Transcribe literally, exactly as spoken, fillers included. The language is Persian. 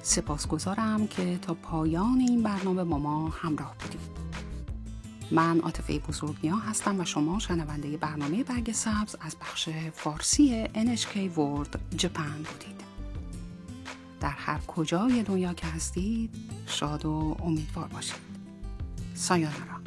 سپاسگزارم که تا پایان این برنامه با ما همراه بودید. من عاطفه بزرگنیا هستم و شما شنونده برنامه برگ سبز از بخش فارسی ان اچ کی World Japan بودید. در هر کجای دنیا که هستید شاد و امیدوار باشید. سایونارا.